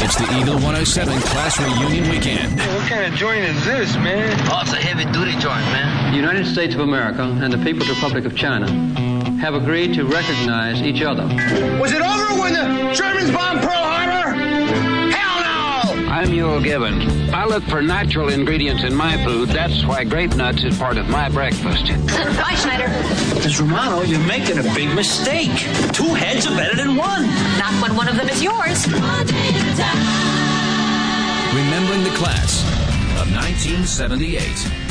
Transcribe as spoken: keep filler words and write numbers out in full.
It's the Eagle one oh seven Class Reunion Weekend. Hey, what kind of joint is this, man? Oh, it's a heavy-duty joint, man. The United States of America and the People's Republic of China have agreed to recognize each other. Was it over when the Germans bombed Pearl Harbor? Hell no! I'm Yul Gibbons. I look for natural ingredients in my food. That's why grape nuts is part of my breakfast. Bye, Schneider. Miz Romano, you're making a big mistake. Two heads are better than one. Not when one of them is yours. Remembering the class of nineteen seventy-eight.